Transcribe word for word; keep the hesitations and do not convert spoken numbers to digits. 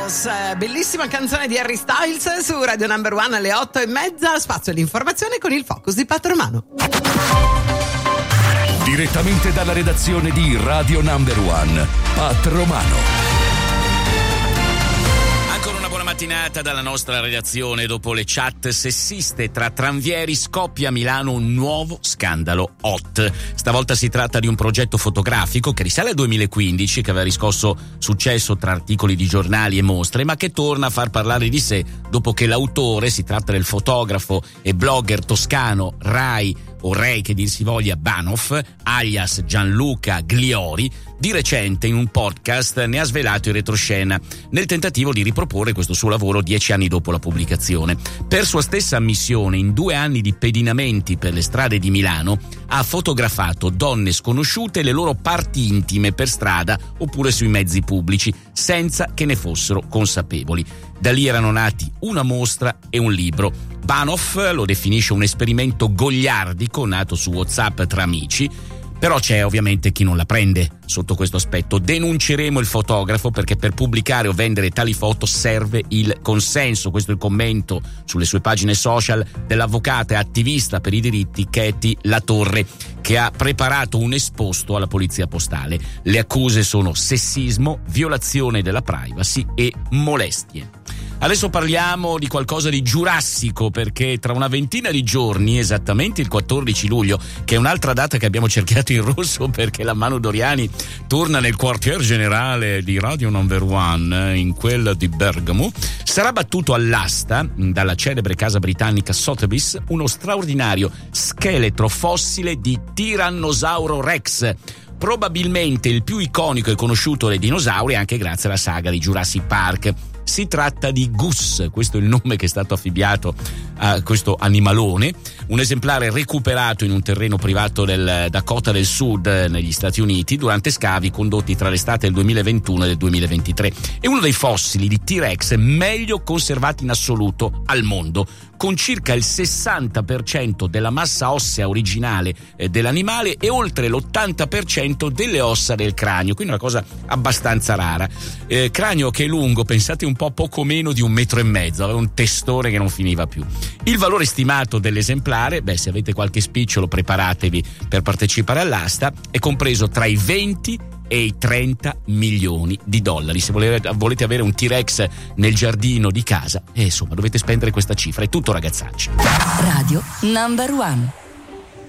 Chaos, bellissima canzone di Harry Styles su Radio Number One alle otto e mezza, spazio di informazione con il focus di Pat Romano. Direttamente dalla redazione di Radio Number One, Pat Romano. Mattinata dalla nostra redazione. Dopo le chat sessiste tra tranvieri scoppia a Milano un nuovo scandalo hot. Stavolta si tratta di un progetto fotografico che risale al duemilaquindici, che aveva riscosso successo tra articoli di giornali e mostre, ma che torna a far parlare di sé dopo che l'autore, si tratta del fotografo e blogger toscano Rai o Ray che dir si voglia Banoff, alias Gianluca Gliori, di recente in un podcast ne ha svelato il retroscena nel tentativo di riproporre questo suo lavoro dieci anni dopo la pubblicazione. Per sua stessa ammissione, in due anni di pedinamenti per le strade di Milano ha fotografato donne sconosciute e le loro parti intime per strada oppure sui mezzi pubblici senza che ne fossero consapevoli. Da lì erano nati una mostra e un libro. Banoff lo definisce un esperimento goliardico nato su WhatsApp tra amici, però c'è ovviamente chi non la prende sotto questo aspetto. Denunceremo il fotografo perché per pubblicare o vendere tali foto serve il consenso. Questo è il commento sulle sue pagine social dell'avvocata e attivista per i diritti Katie Latorre, che ha preparato un esposto alla polizia postale. Le accuse sono sessismo, violazione della privacy e molestie. Adesso parliamo di qualcosa di giurassico, perché tra una ventina di giorni, esattamente il quattordici luglio, che è un'altra data che abbiamo cerchiato in rosso perché la Manu Doriani torna nel quartier generale di Radio Number One, in quella di Bergamo, sarà battuto all'asta dalla celebre casa britannica Sotheby's uno straordinario scheletro fossile di Tyrannosauro Rex, probabilmente il più iconico e conosciuto dei dinosauri anche grazie alla saga di Jurassic Park. Si tratta di Gus, questo è il nome che è stato affibbiato a questo animalone, un esemplare recuperato in un terreno privato del Dakota del Sud negli Stati Uniti durante scavi condotti tra l'estate del duemilaventuno e del duemilaventitré. È uno dei fossili di T-Rex meglio conservati in assoluto al mondo, con circa il sessanta per cento della massa ossea originale eh, dell'animale e oltre l'ottanta per cento delle ossa del cranio, quindi una cosa abbastanza rara. Eh, cranio che è lungo, pensate un po' poco meno di un metro e mezzo, aveva un testore che non finiva più. Il valore stimato dell'esemplare, beh, se avete qualche spicciolo preparatevi per partecipare all'asta, è compreso tra i venti e i trenta milioni di dollari. Se volete, volete avere un T-Rex nel giardino di casa, eh, insomma dovete spendere questa cifra. È tutto, ragazzacci. Radio Number One.